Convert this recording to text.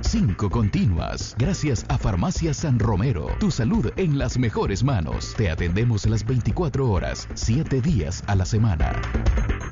5 continuas. Gracias a Farmacia San Romero. Tu salud en las mejores manos. Te atendemos las 24 horas, 7 días a la semana.